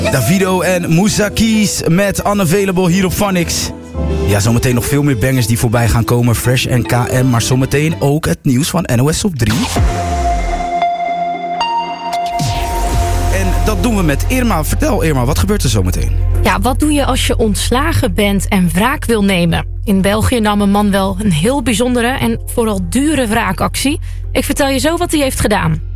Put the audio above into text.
Davido en Moussa Keys met Unavailable hier op Phonics. Ja, zometeen nog veel meer bangers die voorbij gaan komen. Fresh en KM, maar zometeen ook het nieuws van NOS op 3. En dat doen we met Irma. Vertel Irma, wat gebeurt er zometeen? Ja, wat doe je als je ontslagen bent en wraak wil nemen? In België nam een man wel een heel bijzondere en vooral dure wraakactie. Ik vertel je zo wat hij heeft gedaan.